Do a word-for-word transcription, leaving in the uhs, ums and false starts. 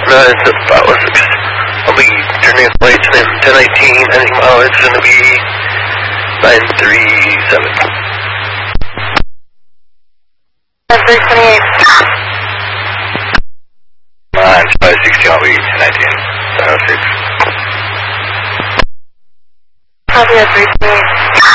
nine, about six. I'll be turning lights in ten nineteen, ending mileage is going to be nine three seven. three twenty-eight. nine five sixteen, I'll be ten nineteen, seven oh six. Copy at three twenty-eight.